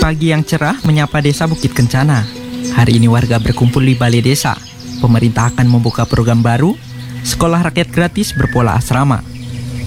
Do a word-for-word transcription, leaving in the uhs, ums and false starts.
Pagi yang cerah menyapa desa Bukit Kencana. Hari ini warga berkumpul di balai desa. Pemerintah akan membuka program baru, sekolah rakyat gratis berpola asrama.